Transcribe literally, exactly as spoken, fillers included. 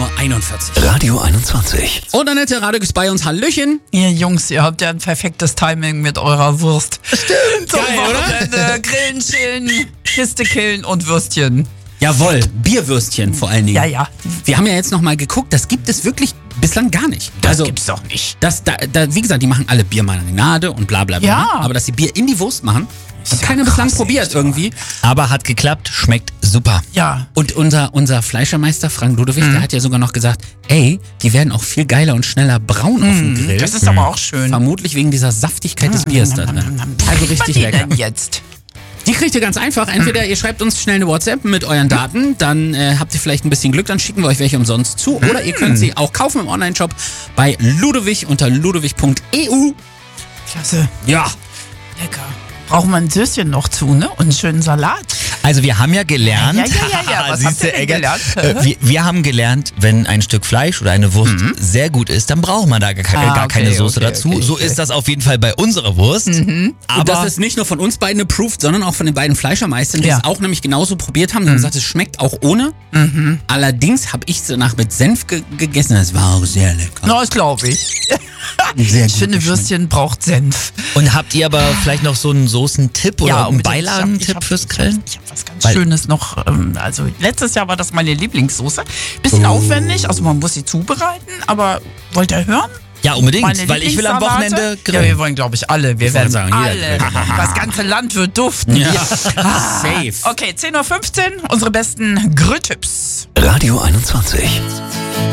Uhr einundvierzig. Radio einundzwanzig. Und Annette Radek ist bei uns. Hallöchen. Ihr Jungs, ihr habt ja ein perfektes Timing mit eurer Wurst. Stimmt, Geil, oder? Grillen, chillen, Kiste killen und Würstchen. Jawohl, Bierwürstchen vor allen Dingen. Ja, ja. Wir haben ja jetzt nochmal geguckt, das gibt es wirklich bislang gar nicht. Das also, gibt's doch nicht. Das, da, da, wie gesagt, die machen alle Biermarinade und bla bla bla. Ja. Aber dass sie Bier in die Wurst machen, hat ja keiner krass, bislang probiert echt, irgendwie. Aber hat geklappt, schmeckt super. Ja. Und unser, unser Fleischermeister Frank Ludewig, Mhm. der hat ja sogar noch gesagt, ey, die werden auch viel geiler und schneller braun auf dem Grill. Das ist aber auch schön. Vermutlich wegen dieser Saftigkeit des Biers da drin. Also richtig die lecker. denn jetzt? Die kriegt ihr ganz einfach. Entweder ihr schreibt uns schnell eine WhatsApp mit euren Daten, dann äh, habt ihr vielleicht ein bisschen Glück, dann schicken wir euch welche umsonst zu. Oder ihr könnt sie auch kaufen im Onlineshop bei Ludewig unter ludewig punkt e u. Klasse. Ja. Lecker. Braucht man ein Söschen noch zu, ne? Und einen schönen Salat. Also wir haben ja gelernt, Ja, ja, ja, ja. Was habt Siehste, ihr denn Egger, gelernt? äh, wir, wir haben gelernt, wenn ein Stück Fleisch oder eine Wurst sehr gut ist, dann braucht man da gar, Ah, gar okay, keine Soße okay, dazu. okay, so okay. ist das auf jeden Fall bei unserer Wurst. Und Aber das ist nicht nur von uns beiden approved, sondern auch von den beiden Fleischermeistern, die Ja. es auch nämlich genauso probiert haben. Die haben gesagt, es schmeckt auch ohne. Allerdings habe ich es danach mit Senf ge gegessen. Das war auch sehr lecker. Na, das glaube ich. Sehr Ich finde, Würstchen braucht Senf. und habt ihr aber vielleicht noch so einen Soßentipp oder einen unbedingt. Beiladentipp Ich hab- ich fürs hab- Grillen? Ich habe was ganz Weil- Schönes noch. Ähm, also letztes Jahr war das meine Lieblingssoße. Bisschen Oh. aufwendig, also man muss sie zubereiten. Aber wollt ihr hören? Ja, unbedingt, Meine weil ich will am Lieblingssalate? Wochenende Ja, grillen. wir wollen, glaube ich, alle. Wir Ich werden wollte sagen, jeder alle. grillt. Das ganze Land wird duften. Ja. Ah. Safe. Okay, zehn Uhr fünfzehn, unsere besten Grilltipps. Radio einundzwanzig.